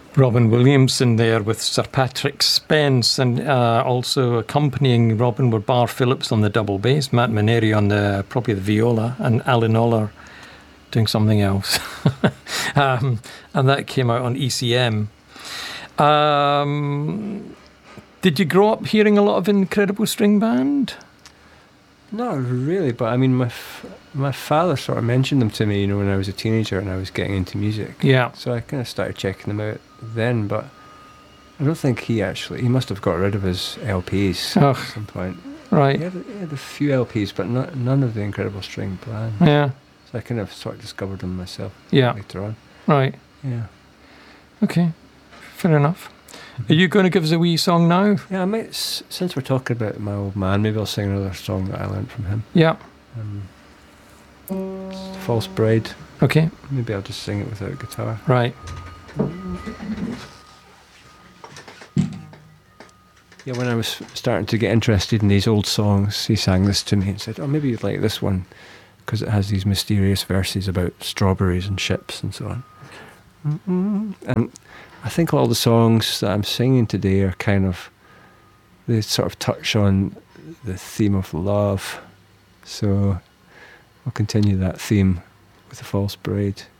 Robin Williams in there with Sir Patrick Spence, and also accompanying Robin were Bar Phillips on the double bass, Matt Maneri on probably the viola, and Alan Oller doing something else. And that came out on ECM. Did you grow up hearing a lot of Incredible String Band? Not really, but I mean, my father sort of mentioned them to me, when I was a teenager and I was getting into music. Yeah. So I kind of started checking them out then, but I don't think he must have got rid of his LPs at some point. Right. He had a few LPs, but none of the Incredible String Band. Yeah. So I kind of sort of discovered them myself later on. Right. Yeah. Okay. Fair enough. Are you going to give us a wee song now? Yeah, I might, since we're talking about my old man, maybe I'll sing another song that I learned from him. Yeah. False Bride. Okay. Maybe I'll just sing it without guitar. Right. Yeah, when I was starting to get interested in these old songs, he sang this to me and said, maybe you'd like this one, because it has these mysterious verses about strawberries and ships and so on. And I think all the songs that I'm singing today are they sort of touch on the theme of love. So I'll continue that theme with The False Bride.